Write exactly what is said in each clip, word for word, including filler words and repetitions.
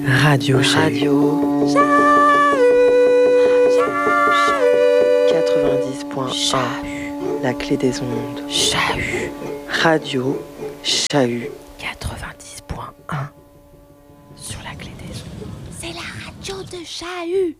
Radio Radio quatre-vingt-dix point un, la clé des ondes. Chahut. Radio Chahut quatre-vingt-dix point un sur la clé des ondes. C'est la radio de Chahut.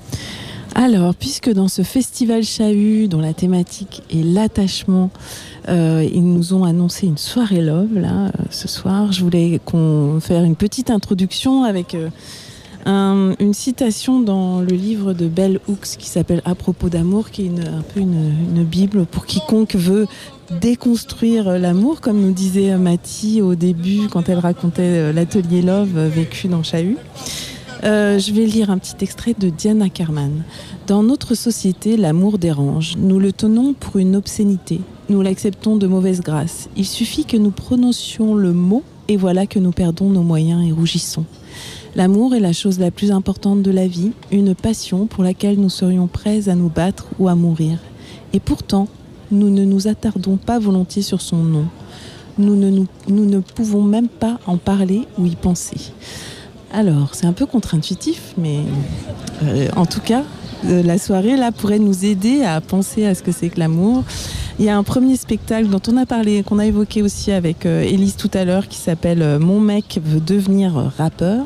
Alors, puisque dans ce festival Chahut, dont la thématique est l'attachement, euh, ils nous ont annoncé une soirée love là euh, ce soir. Je voulais qu'on faire une petite introduction avec euh, un, une citation dans le livre de Bell Hooks qui s'appelle À propos d'amour, qui est une, un peu une, une bible pour quiconque veut déconstruire l'amour, comme nous disait Mathie au début quand elle racontait l'atelier love vécu dans Chahut. Euh, je vais lire un petit extrait de Diane Ackerman. Dans notre société, l'amour dérange. Nous le tenons pour une obscénité. Nous l'acceptons de mauvaise grâce. Il suffit que nous prononcions le mot et voilà que nous perdons nos moyens et rougissons. L'amour est la chose la plus importante de la vie, une passion pour laquelle nous serions prêts à nous battre ou à mourir. Et pourtant, nous ne nous attardons pas volontiers sur son nom. Nous ne, nous, nous ne pouvons même pas en parler ou y penser. Alors, c'est un peu contre-intuitif, mais euh, en tout cas, euh, la soirée là pourrait nous aider à penser à ce que c'est que l'amour. Il y a un premier spectacle dont on a parlé, qu'on a évoqué aussi avec euh, Élise tout à l'heure, qui s'appelle euh, Mon mec veut devenir rappeur,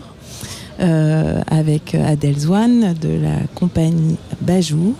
euh, avec Adèle Zwan de la compagnie Bajour.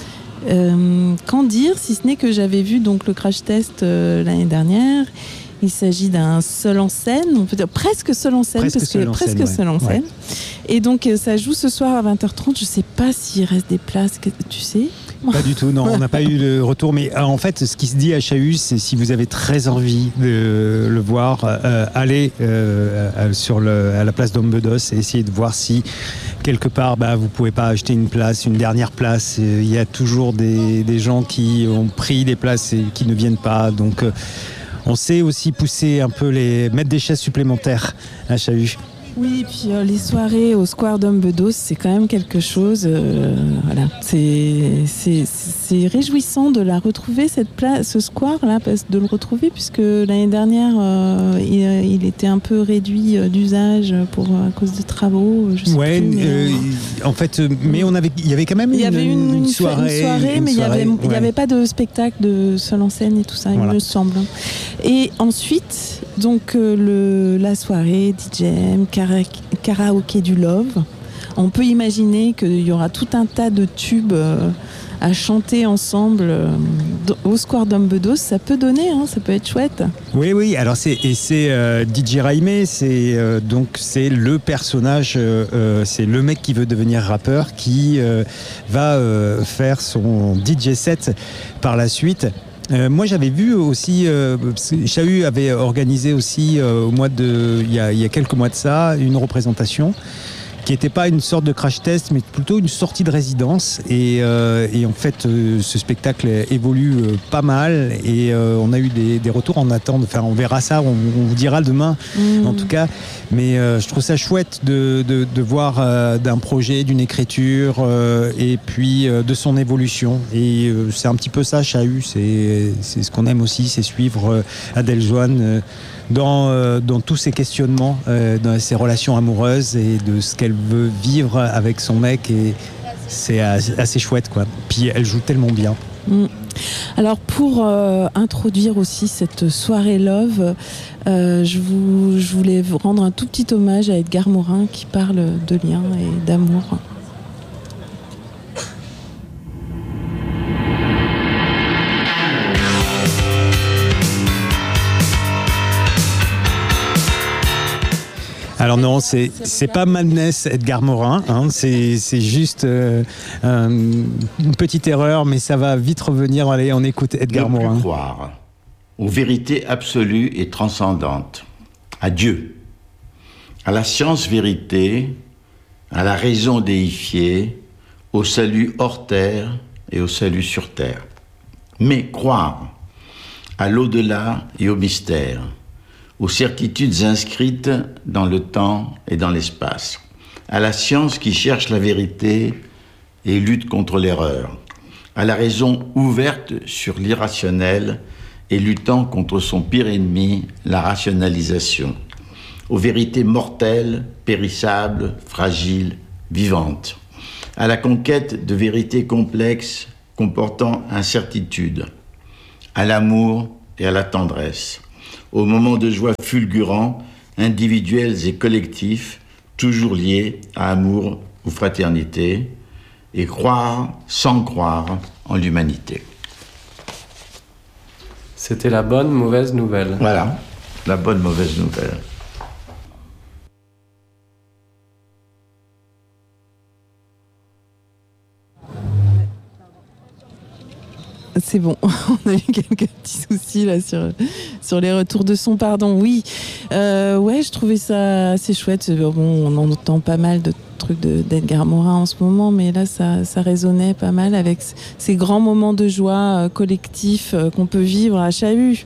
Euh, qu'en dire, si ce n'est que j'avais vu donc le crash test euh, l'année dernière. Il s'agit d'un seul en scène, on peut dire presque seul en scène, presque parce que seul en presque scène, seul en ouais. scène. Et donc ça joue ce soir à vingt heures trente. Je ne sais pas s'il reste des places, tu sais. Pas du tout, non, on n'a pas eu le retour. Mais en fait, ce qui se dit à Chahut, c'est si vous avez très envie de le voir, euh, allez euh, sur le, à la place d'Ombedos et essayez de voir si quelque part bah, vous ne pouvez pas acheter une place, une dernière place. Il y a toujours des, des gens qui ont pris des places et qui ne viennent pas. Donc, euh, on sait aussi pousser un peu, les mettre des chaises supplémentaires à Chahut. Oui, et puis euh, les soirées au Square d'Ombedos, c'est quand même quelque chose. Euh, voilà, c'est, c'est, c'est réjouissant de la retrouver, cette place, ce square là, de le retrouver, puisque l'année dernière, euh, il, il était un peu réduit d'usage pour à cause de travaux. Je sais ouais, plus, mais, euh, en fait, mais on avait, il y avait quand même il y une, avait une, une une soirée, une soirée une mais soirée, il n'y ouais. avait pas de spectacle de seul en scène et tout ça, voilà. Il me semble. Et ensuite, donc euh, le, la soirée D J M, karaoké du love. On peut imaginer qu'il y aura tout un tas de tubes euh, à chanter ensemble euh, au Square d'Ombedos. Ça peut donner, hein, ça peut être chouette. Oui, oui. Alors c'est et c'est euh, D J Raimé, c'est euh, donc c'est le personnage, euh, euh, c'est le mec qui veut devenir rappeur qui euh, va euh, faire son D J set par la suite. Euh, moi, j'avais vu aussi, euh, Chahut avait organisé aussi euh, au mois de, il y a, il y a quelques mois de ça, une représentation qui n'était pas une sorte de crash test, mais plutôt une sortie de résidence. Et, euh, et en fait, euh, ce spectacle évolue euh, pas mal. Et euh, on a eu des, des retours. On attend, enfin, on verra ça. On, on vous dira demain, mmh. en tout cas. Mais euh, je trouve ça chouette de, de, de voir euh, d'un projet, d'une écriture, euh, et puis euh, de son évolution. Et euh, c'est un petit peu ça, Chahut. C'est, c'est ce qu'on aime aussi, c'est suivre euh, Adèle Zwan euh, dans, euh, dans tous ses questionnements, euh, dans ses relations amoureuses et de ce qu'elle veut vivre avec son mec. Et c'est assez, assez chouette, quoi. Puis elle joue tellement bien. Mmh. Alors pour euh, introduire aussi cette soirée love, euh, je, vous, je voulais vous rendre un tout petit hommage à Edgar Morin qui parle de lien et d'amour. Alors non, c'est c'est pas Madness Edgar Morin, hein, c'est c'est juste euh, euh, une petite erreur, mais ça va vite revenir. Allez, on écoute Edgar ne Morin. Plus croire aux vérités absolues et transcendantes, à Dieu, à la science-vérité, à la raison déifiée, au salut hors terre et au salut sur terre. Mais croire à l'au-delà et au mystère, aux certitudes inscrites dans le temps et dans l'espace, à la science qui cherche la vérité et lutte contre l'erreur, à la raison ouverte sur l'irrationnel et luttant contre son pire ennemi, la rationalisation, aux vérités mortelles, périssables, fragiles, vivantes, à la conquête de vérités complexes comportant incertitude, à l'amour et à la tendresse, aux moments de joie fulgurants, individuels et collectifs, toujours liés à amour ou fraternité, et croire sans croire en l'humanité. C'était la bonne mauvaise nouvelle. Voilà, la bonne mauvaise nouvelle. C'est bon, on a eu quelques petits soucis là sur, sur les retours de son, pardon. Oui, euh, ouais, je trouvais ça assez chouette. Bon, on en entend pas mal de trucs de, d'Edgar Morin en ce moment, mais là, ça, ça résonnait pas mal avec ces grands moments de joie euh, collectifs euh, qu'on peut vivre à Chahut.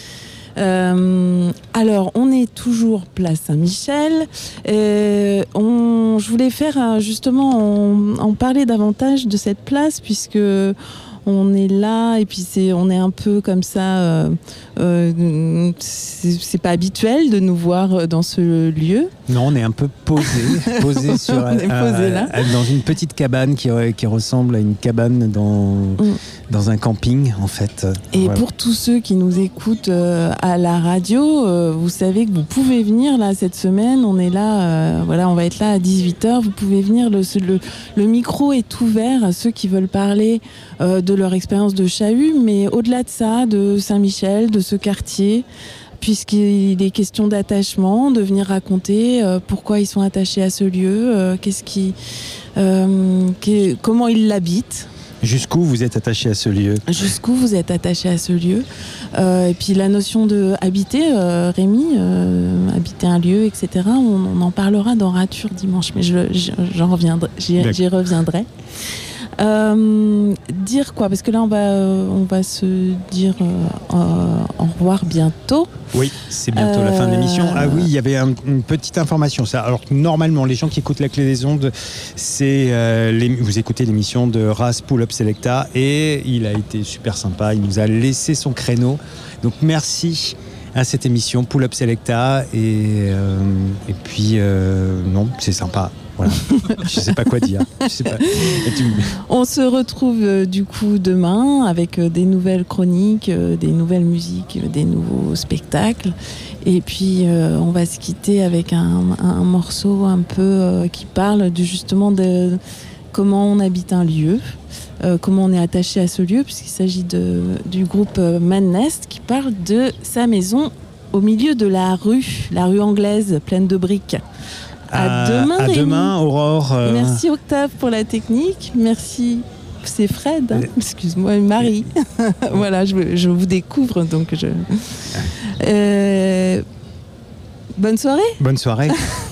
Euh, alors, on est toujours place Saint-Michel. Euh, on, je voulais faire justement en, en parler davantage de cette place puisque on est là et puis c'est, on est un peu comme ça. Euh, euh, c'est, c'est pas habituel de nous voir dans ce lieu. Non, on est un peu posé, posé sur on est posé là. Euh, dans une petite cabane qui, qui ressemble à une cabane dans mm. dans un camping en fait. Et voilà. Pour tous ceux qui nous écoutent euh, à la radio, euh, vous savez que vous pouvez venir là cette semaine. On est là, euh, voilà, on va être là à dix-huit heures. Vous pouvez venir. Le, le, le micro est ouvert à ceux qui veulent parler euh, de leur expérience de Chahut, mais au-delà de ça, de Saint-Michel, de ce quartier, puisqu'il est question d'attachement, de venir raconter euh, pourquoi ils sont attachés à ce lieu, euh, qu'est-ce qui, euh, qu'est, comment ils l'habitent. Jusqu'où vous êtes attaché à ce lieu ? Jusqu'où vous êtes attaché à ce lieu. Euh, et puis la notion de habiter, euh, Rémi, euh, habiter un lieu, et cetera. On, on en parlera dans Rature dimanche, mais je, je, j'en reviendrai, j'y, j'y reviendrai. Euh, dire quoi ? Parce que là, on va, euh, on va se dire euh, au revoir bientôt. Oui, c'est bientôt euh... la fin de l'émission. Ah oui, il y avait un, une petite information. Ça. Alors normalement, les gens qui écoutent La Clé des Ondes, c'est euh, les, vous écoutez l'émission de Ras Pull Up Selecta et il a été super sympa. Il nous a laissé son créneau. Donc merci à cette émission Pull Up Selecta et euh, et puis euh, non, c'est sympa. Voilà. Je sais pas quoi dire. Je sais pas. Tu... On se retrouve euh, du coup demain avec euh, des nouvelles chroniques, euh, des nouvelles musiques, euh, des nouveaux spectacles. Et puis euh, on va se quitter avec un, un, un morceau un peu euh, qui parle de, justement de comment on habite un lieu, euh, comment on est attaché à ce lieu, puisqu'il s'agit de, du groupe euh, Madnest qui parle de sa maison au milieu de la rue, la rue anglaise pleine de briques. À demain, à demain, Aurore. Euh... Merci Octave pour la technique. Merci, c'est Fred. Hein. Excuse-moi, Marie. Voilà, je, je vous découvre, donc je. Euh... Bonne soirée. Bonne soirée.